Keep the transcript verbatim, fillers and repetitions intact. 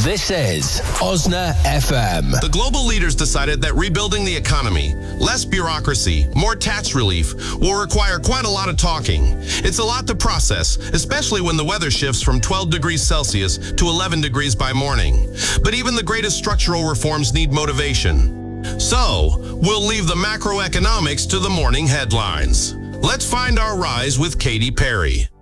This is Osna F M. The global leaders decided that rebuilding the economy, less bureaucracy, more tax relief, will require quite a lot of talking. It's a lot to process, especially when the weather shifts from twelve degrees Celsius to eleven degrees by morning. But even the greatest structural reforms need motivation. So, we'll leave the macroeconomics to the morning headlines. Let's find our rise with Katy Perry.